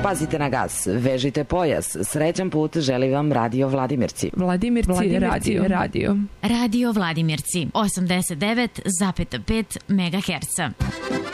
Pazite na gas, vežite pojas. Srećan put želi vam Radio Vladimirci. Vladimirci radio. Radio Vladimirci 89,5 MHz.